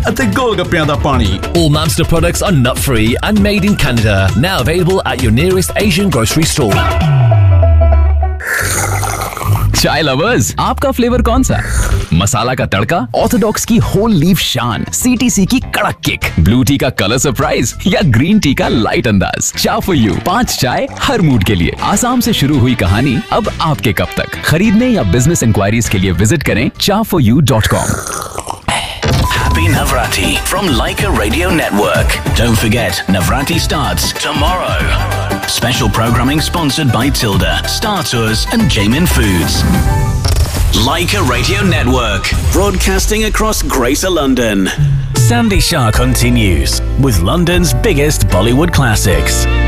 ਅਤੇ ਗੋਲਗੱਪਿਆਂ ਦਾ ਪਾਣੀ। All Mamster products are nut-free and made in Canada. Now available at your nearest Asian grocery store. चाय lovers, आपका flavour कौन सा? मसाला का तड़का, ऑर्थोडॉक्स की होल लीफ शान, सीटीसी की कड़क किक, ब्लू टी का कलर सरप्राइज या ग्रीन टी का लाइट अंदाज। चाय फॉर यू, 5 चाय हर मूड के लिए। आसाम से शुरू हुई कहानी अब आपके कप तक। खरीदने या बिजनेस इंक्वायरीज के लिए विजिट करें chaforYou.com। Happy Navrati from Leica Radio Network. Don't forget, Navrati starts tomorrow. Special programming sponsored by Tilda, Star Tours and Jamin Foods. Leica Radio Network, broadcasting across Greater London. Sandy Shah continues with London's biggest Bollywood classics.